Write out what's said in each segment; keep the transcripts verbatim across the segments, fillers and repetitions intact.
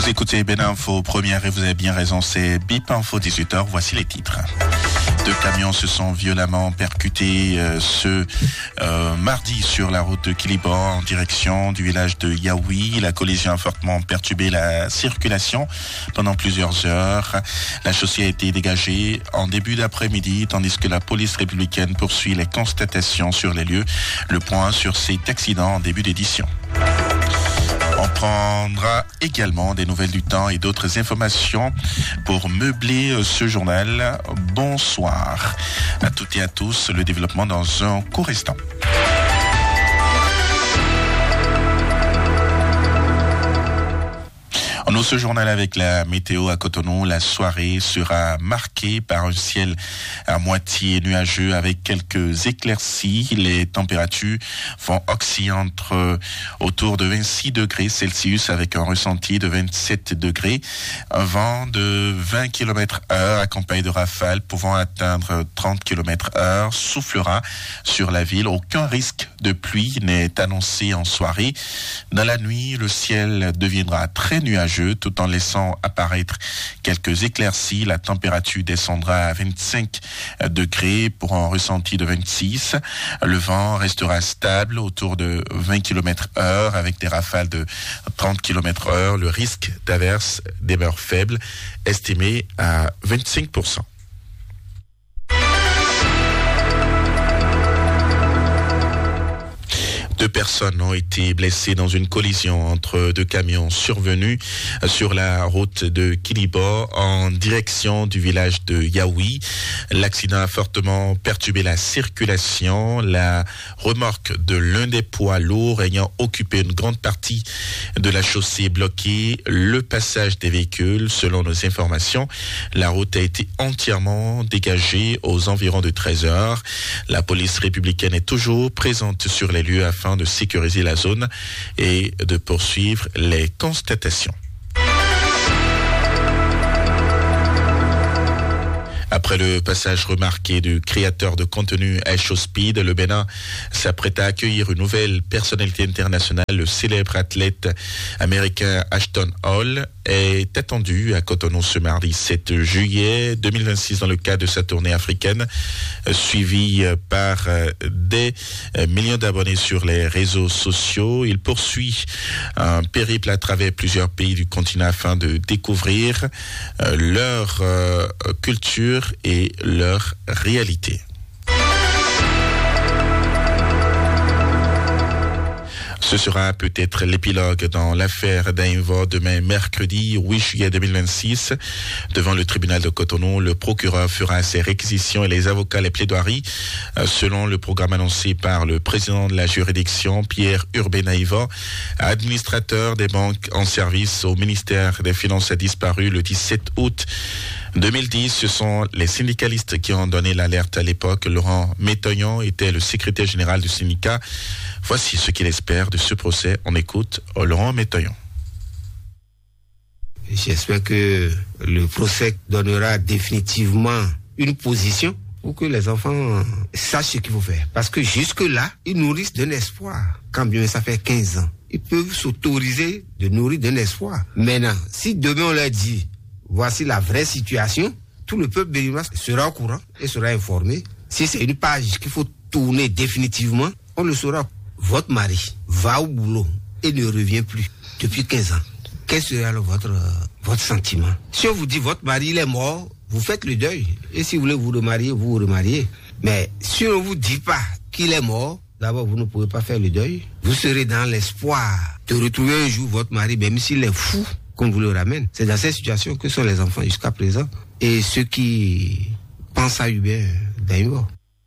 écoutez Ben Info première et vous avez bien raison, c'est Bip Info dix-huit heures, voici les titres. Deux camions se sont violemment percutés euh, ce euh, mardi sur la route de Kilibo en direction du village de Yaoui. La collision a fortement perturbé la circulation pendant plusieurs heures. La chaussée a été dégagée en début d'après-midi tandis que la police républicaine poursuit les constatations sur les lieux. Le point sur cet accident en début d'édition. On prendra également des nouvelles du temps et d'autres informations pour meubler ce journal. Bonsoir à toutes et à tous. Le développement dans un court instant. On ouvre ce journal avec la météo à Cotonou. La soirée sera marquée par un ciel à moitié nuageux avec quelques éclaircies. Les températures vont osciller entre autour de vingt-six degrés Celsius avec un ressenti de vingt-sept degrés. Un vent de vingt kilomètres heure accompagné de rafales pouvant atteindre trente kilomètres heure soufflera sur la ville. Aucun risque de pluie n'est annoncé en soirée. Dans la nuit, le ciel deviendra très nuageux tout en laissant apparaître quelques éclaircies. La température descendra à vingt-cinq degrés pour un ressenti de vingt-six. Le vent restera stable autour de vingt kilomètres heure avec des rafales de trente kilomètres heure. Le risque d'averse demeure faible, estimé à vingt-cinq pour cent. Deux personnes ont été blessées dans une collision entre deux camions survenus sur la route de Kilibo en direction du village de Yaoui. L'accident a fortement perturbé la circulation. La remorque de l'un des poids lourds ayant occupé une grande partie de la chaussée bloquée le passage des véhicules. Selon nos informations, la route a été entièrement dégagée aux environs de treize heures. La police républicaine est toujours présente sur les lieux afin de sécuriser la zone et de poursuivre les constatations. Après le passage remarqué du créateur de contenu H O Speed, le Bénin s'apprête à accueillir une nouvelle personnalité internationale. Le célèbre athlète américain Ashton Hall est attendu à Cotonou ce mardi sept juillet deux mille vingt-six dans le cadre de sa tournée africaine, suivie par des millions d'abonnés sur les réseaux sociaux. Il poursuit un périple à travers plusieurs pays du continent afin de découvrir leur culture et leur réalité. Ce sera peut-être l'épilogue dans l'affaire d'Ainvo demain mercredi huit juillet deux mille vingt-six. Devant le tribunal de Cotonou, le procureur fera ses réquisitions et les avocats les plaidoiries selon le programme annoncé par le président de la juridiction, Pierre Urbain Aïvo, administrateur des banques en service au ministère des Finances, a disparu le dix-sept août deux mille dix. Ce sont les syndicalistes qui ont donné l'alerte à l'époque. Laurent Métoyon était le secrétaire général du syndicat. Voici ce qu'il espère de ce procès. On écoute Laurent Métoyon. J'espère que le procès donnera définitivement une position pour que les enfants sachent ce qu'il faut faire. Parce que jusque-là, ils nourrissent d'un espoir. Quand bien ça fait quinze ans, ils peuvent s'autoriser de nourrir d'un espoir. Maintenant, si demain on leur dit voici la vraie situation, tout le peuple béninois sera au courant et sera informé. Si c'est une page qu'il faut tourner définitivement, on le saura. Votre mari va au boulot et ne revient plus depuis quinze ans. Quel sera alors votre, euh, votre sentiment? Si on vous dit votre mari il est mort, vous faites le deuil. Et si vous voulez vous remarier, vous vous remariez. Mais si on ne vous dit pas qu'il est mort, d'abord vous ne pouvez pas faire le deuil. Vous serez dans l'espoir de retrouver un jour votre mari, même s'il est fou, qu'on vous le ramène. C'est dans cette situation que sont les enfants jusqu'à présent. Et ceux qui pensent à Hubert Daïmo.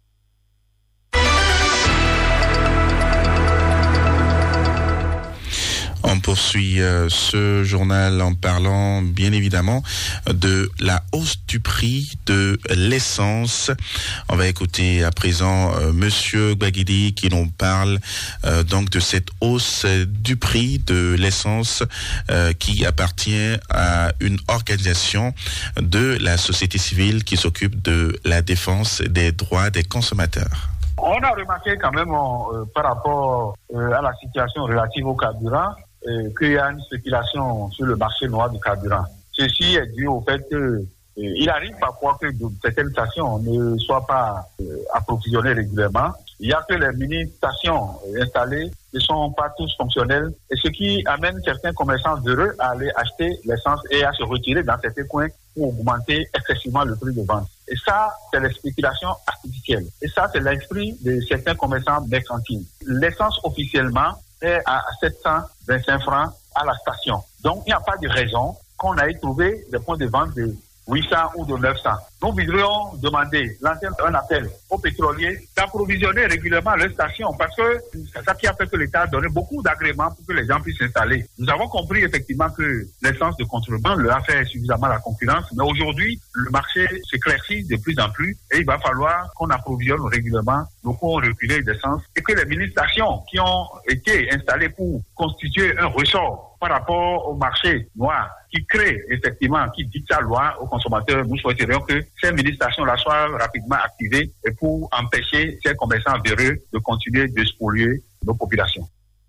On poursuit euh, ce journal en parlant bien évidemment de la hausse du prix de l'essence. On va écouter à présent euh, Monsieur Gbagidi qui nous parle euh, donc de cette hausse du prix de l'essence euh, qui appartient à une organisation de la société civile qui s'occupe de la défense des droits des consommateurs. On a remarqué quand même euh, par rapport euh, à la situation relative au carburant, euh, qu'il y a une spéculation sur le marché noir du carburant. Ceci est dû au fait que euh, il arrive parfois que de, certaines stations ne soient pas euh, approvisionnées régulièrement. Il y a que les mini-stations installées ne sont pas tous fonctionnelles, et ce qui amène certains commerçants heureux à aller acheter l'essence et à se retirer dans certains coins pour augmenter excessivement le prix de vente. Et ça, c'est la spéculation artificielle. Et ça, c'est l'esprit de certains commerçants mercantiles. L'essence officiellement est à sept cent vingt-cinq francs à la station. Donc, il n'y a pas de raison qu'on aille trouver des points de vente de huit cents ou de neuf cents. Nous voudrions demander, lancer un appel aux pétroliers d'approvisionner régulièrement leurs stations, parce que c'est ça qui a fait que l'État a donné beaucoup d'agréments pour que les gens puissent s'installer. Nous avons compris effectivement que l'essence de contrebande leur a fait suffisamment la concurrence, mais aujourd'hui, le marché s'éclaircit de plus en plus et il va falloir qu'on approvisionne régulièrement nos points reculés d'essence et que les mini-stations qui ont été installées pour constituer un ressort par rapport au marché noir qui crée effectivement, qui dicte sa loi aux consommateurs, nous souhaiterions que ces mini-stations-là soient rapidement activées et pour empêcher ces commerçants véreux de continuer de spolier nos populations.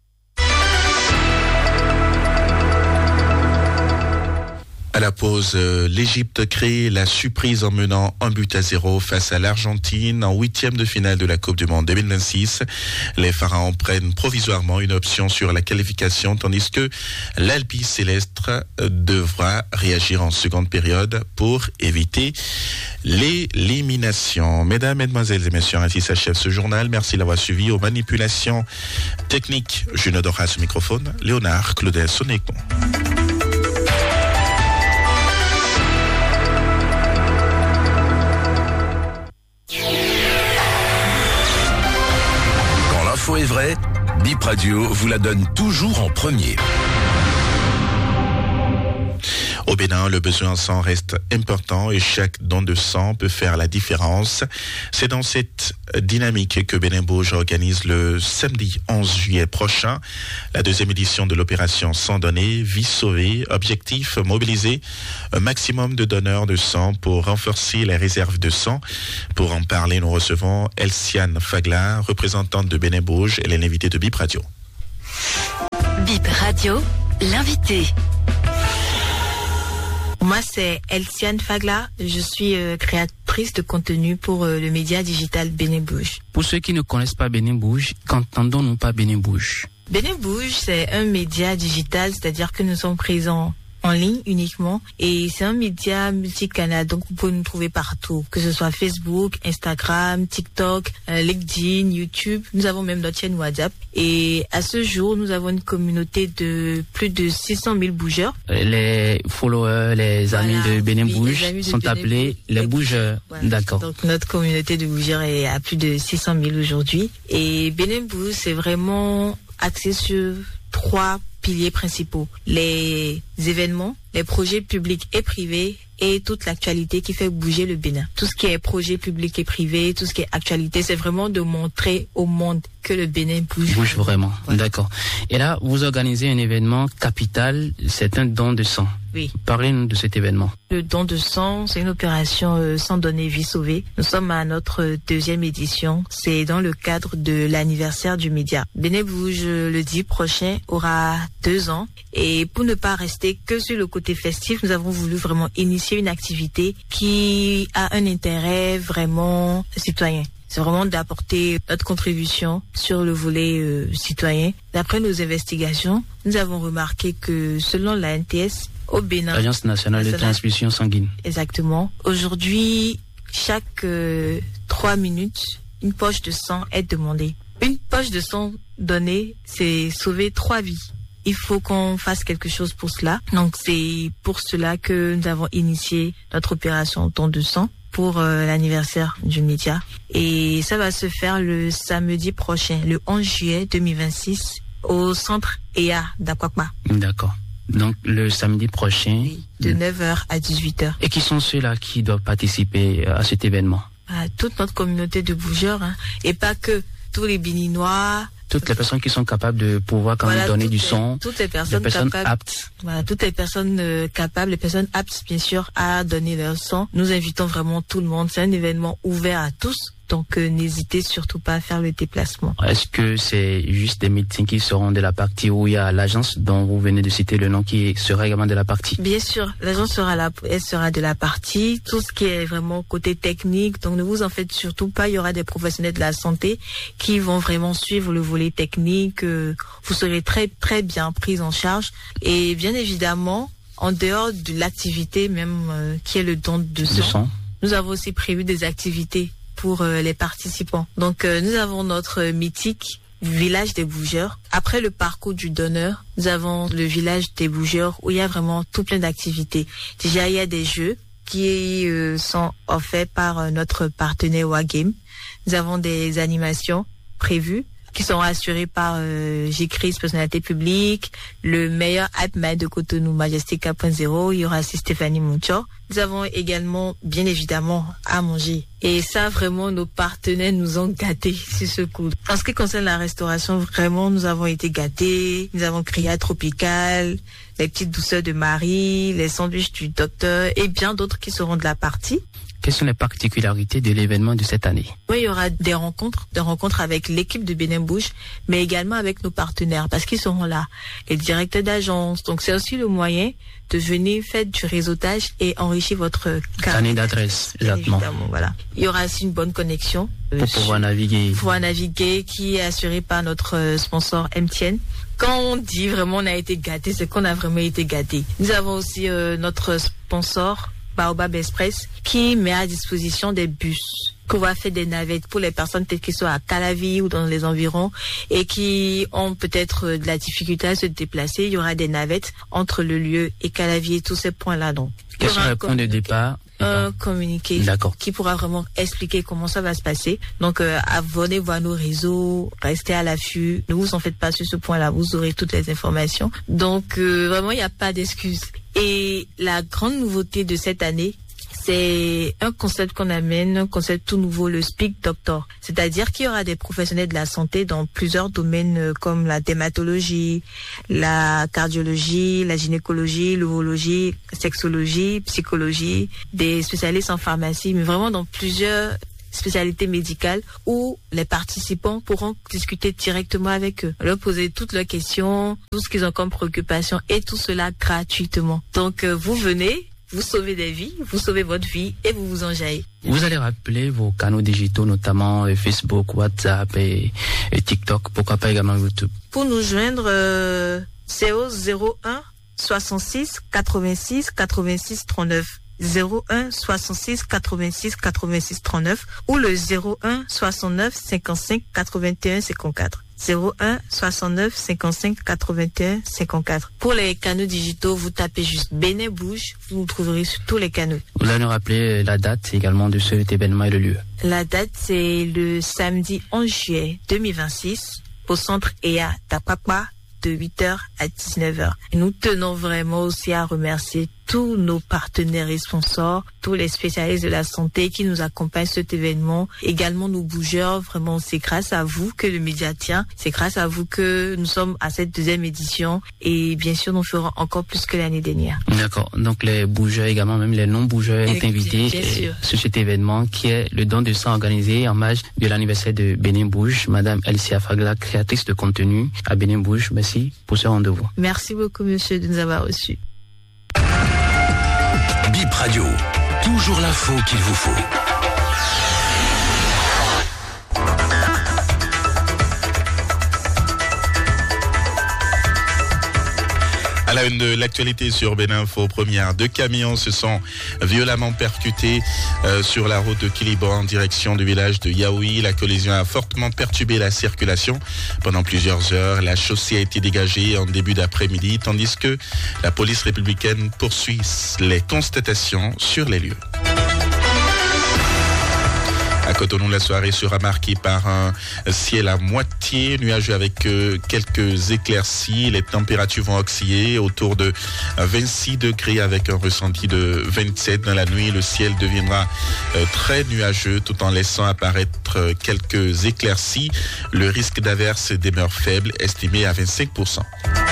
À la pause, euh, l'Égypte crée la surprise en menant un but à zéro face à l'Argentine en huitième de finale de la Coupe du Monde deux mille vingt-six. Les Pharaons prennent provisoirement une option sur la qualification, tandis que l'Albi Céleste devra réagir en seconde période pour éviter l'élimination. Mesdames, Mesdemoiselles et Messieurs, ainsi s'achève ce journal. Merci d'avoir suivi. Aux manipulations techniques, Juno Dora ce microphone, Léonard Claudel Sonécon. L'info est vraie, Bip Radio vous la donne toujours en premier. Au Bénin, le besoin en sang reste important et chaque don de sang peut faire la différence. C'est dans cette dynamique que Bénin Bouge organise le samedi onze juillet prochain la deuxième édition de l'opération Sang donné, vie sauvée. Objectif, mobiliser un maximum de donneurs de sang pour renforcer les réserves de sang. Pour en parler, nous recevons Elsiane Fagla, représentante de Bénin Bouge. Elle est l'invitée de Bip Radio. Bip Radio, l'invité. Moi, c'est Elsiane Fagla. Je suis euh, créatrice de contenu pour euh, le média digital Bénin Bouge. Pour ceux qui ne connaissent pas Bénin Bouge, qu'entendons-nous par Bénin Bouge? Bénin Bouge, c'est un média digital, c'est-à-dire que nous sommes présents en ligne uniquement et c'est un média multicanal, donc vous pouvez nous trouver partout, que ce soit Facebook, Instagram, TikTok, euh, LinkedIn, YouTube. Nous avons même notre chaîne WhatsApp et à ce jour nous avons une communauté de plus de six cent mille bougeurs. Les followers, les voilà, amis de Bénin oui, Bouge de sont Bénin appelés Bouge. les bougeurs. Voilà. D'accord. Donc notre communauté de bougeurs est à plus de six cent mille aujourd'hui et Bénin Bouge c'est vraiment axé sur trois piliers principaux: les événements, les projets publics et privés et toute l'actualité qui fait bouger le Bénin. Tout ce qui est projet public et privé, tout ce qui est actualité, c'est vraiment de montrer au monde que le Bénin bouge. Bouge vraiment, voilà. D'accord. Et là, vous organisez un événement capital, c'est un don de sang. Oui. Parlez-nous de cet événement. Le don de sang, c'est une opération euh, sang donné, vie sauvée. Nous sommes à notre deuxième édition. C'est dans le cadre de l'anniversaire du média. Bénin Bouge, le dix prochain, aura deux ans. Et pour ne pas rester que sur le côté festif, nous avons voulu vraiment initier une activité qui a un intérêt vraiment citoyen. C'est vraiment d'apporter notre contribution sur le volet euh, citoyen. D'après nos investigations, nous avons remarqué que selon la N T S, au Bénin, Agence nationale de transfusion sanguine. Exactement. Aujourd'hui, chaque euh, trois minutes, une poche de sang est demandée. Une poche de sang donnée, c'est sauver trois vies. Il faut qu'on fasse quelque chose pour cela. Donc c'est pour cela que nous avons initié notre opération don de sang pour euh, l'anniversaire du média. Et ça va se faire le samedi prochain, le onze juillet deux mille vingt-six, au centre E A d'Akwakma. D'accord. Donc le samedi prochain. Oui, de neuf heures à dix-huit heures. Et qui sont ceux-là qui doivent participer à cet événement? À toute notre communauté de bougeurs, hein, et pas que tous les Béninois. Toutes les personnes qui sont capables de pouvoir quand voilà, même donner du les, sang. Toutes les personnes, les personnes capables, aptes. Voilà, toutes les personnes euh, capables, les personnes aptes, bien sûr, à donner leur sang. Nous invitons vraiment tout le monde. C'est un événement ouvert à tous. Donc euh, n'hésitez surtout pas à faire le déplacement. Est-ce que c'est juste des meetings qui seront de la partie où il y a l'agence dont vous venez de citer le nom qui sera également de la partie? Bien sûr, l'agence sera là, elle sera de la partie, tout ce qui est vraiment côté technique. Donc ne vous en faites surtout pas, il y aura des professionnels de la santé qui vont vraiment suivre le volet technique. Euh, vous serez très très bien pris en charge. Et bien évidemment, en dehors de l'activité même euh, qui est le don de sang, sang, nous avons aussi prévu des activités pour euh, les participants. Donc euh, nous avons notre mythique village des bougeurs. Après le parcours du donneur, nous avons le village des bougeurs où il y a vraiment tout plein d'activités. Déjà, il y a des jeux qui euh, sont offerts par euh, notre partenaire Wagame. Nous avons des animations prévues qui sont assurées par euh, J-Cris, personnalité publique, le meilleur hype-man de Cotonou, Majestic quatre point zéro, il y aura aussi Stéphanie Muncho. Nous avons également, bien évidemment, à manger. Et ça, vraiment, nos partenaires nous ont gâtés sur ce coup. En ce qui concerne la restauration, vraiment, nous avons été gâtés. Nous avons Cria Tropical, les petites douceurs de Marie, les sandwichs du docteur et bien d'autres qui seront de la partie. Quelles sont les particularités de l'événement de cette année? Oui, il y aura des rencontres, des rencontres avec l'équipe de Bénin Bouge, mais également avec nos partenaires, parce qu'ils seront là, les directeurs d'agence. Donc, c'est aussi le moyen de venir faire du réseautage et enrichir votre carnet d'adresse. Exactement. Évidemment, voilà. Il y aura aussi une bonne connexion. Pour euh, pouvoir naviguer. Pour pouvoir naviguer, qui est assurée par notre sponsor M T N. Quand on dit vraiment on a été gâté, c'est qu'on a vraiment été gâté. Nous avons aussi euh, notre sponsor, Baobab Express, qui met à disposition des bus, qu'on va faire des navettes pour les personnes peut-être qui sont à Calavi ou dans les environs et qui ont peut-être de la difficulté à se déplacer. Il y aura des navettes entre le lieu et Calavi et tous ces points-là. Donc, quel sera le point de départ? Un communiqué qui pourra vraiment expliquer comment ça va se passer. Donc, euh, abonnez-vous à nos réseaux, restez à l'affût. Ne vous en faites pas sur ce point-là, vous aurez toutes les informations. Donc, euh, vraiment, il n'y a pas d'excuse. Et la grande nouveauté de cette année, c'est un concept qu'on amène, un concept tout nouveau, le Speak Doctor. C'est-à-dire qu'il y aura des professionnels de la santé dans plusieurs domaines comme la dermatologie, la cardiologie, la gynécologie, l'urologie, sexologie, psychologie, des spécialistes en pharmacie, mais vraiment dans plusieurs spécialités médicales où les participants pourront discuter directement avec eux, leur poser toutes leurs questions, tout ce qu'ils ont comme préoccupation et tout cela gratuitement. Donc euh, vous venez, vous sauvez des vies, vous sauvez votre vie et vous vous enjaillez. Vous allez rappeler vos canaux digitaux, notamment Facebook, WhatsApp et, et TikTok, pourquoi pas également YouTube. Pour nous joindre, euh, c'est au zéro un soixante-six quatre-vingt-six quatre-vingt-six trente-neuf. zéro un soixante-six quatre-vingt-six quatre-vingt-six trente-neuf ou le zéro un soixante-neuf cinquante-cinq quatre-vingt-un cinquante-quatre. zéro un soixante-neuf cinquante-cinq quatre-vingt-un cinquante-quatre. Pour les canaux digitaux, vous tapez juste Bénin Bouge, vous nous trouverez sur tous les canaux. Vous allez nous rappeler la date également de cet événement et le lieu. La date, c'est le samedi onze juillet deux mille vingt-six au centre E A d'Apapa de huit heures à dix-neuf heures. Et nous tenons vraiment aussi à remercier tous nos partenaires et sponsors, tous les spécialistes de la santé qui nous accompagnent cet événement, également nos bougeurs. Vraiment, c'est grâce à vous que le média tient, c'est grâce à vous que nous sommes à cette deuxième édition et bien sûr, nous ferons encore plus que l'année dernière. D'accord. Donc les bougeurs également, même les non-bougeurs sont invités euh, sur cet événement qui est le don de sang organisé en hommage de l'anniversaire de Bénin Bouge. Madame Elsia Fagla, créatrice de contenu à Bénin Bouge, merci pour ce rendez-vous. Merci beaucoup, monsieur, de nous avoir reçus. Bip Radio, toujours l'info qu'il vous faut. À la une de l'actualité sur Bénin Info, première, deux camions se sont violemment percutés euh, sur la route de Kilibo en direction du village de Yaoui. La collision a fortement perturbé la circulation. Pendant plusieurs heures, la chaussée a été dégagée en début d'après-midi, tandis que la police républicaine poursuit les constatations sur les lieux. À Cotonou, la soirée sera marquée par un ciel à moitié nuageux avec euh, quelques éclaircies. Les températures vont osciller autour de vingt-six degrés avec un ressenti de vingt-sept. Dans la nuit, le ciel deviendra euh, très nuageux tout en laissant apparaître euh, quelques éclaircies. Le risque d'averse demeure faible, estimé à vingt-cinq pour cent.